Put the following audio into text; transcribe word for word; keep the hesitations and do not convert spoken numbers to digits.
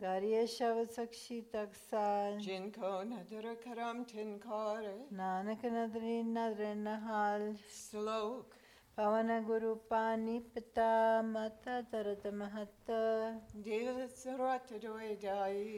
कार्य शव साक्षी तकसाल जिनको नदर करम तिनकार नानक नदरी नदर नहाल श्लोक पवन गुरु पानी पिता माता तरत महत दिल सरोत दोए जाई